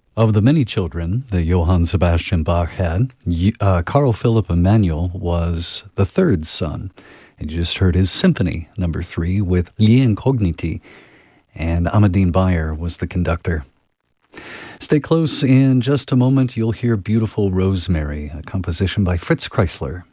Of the many children that Johann Sebastian Bach had, Carl Philipp Emanuel was the third son. And you just heard his Symphony Number 3 with Gli Incogniti, and Amadine Bayer was the conductor. Stay close. In just a moment, you'll hear Beautiful Rosemary, a composition by Fritz Kreisler.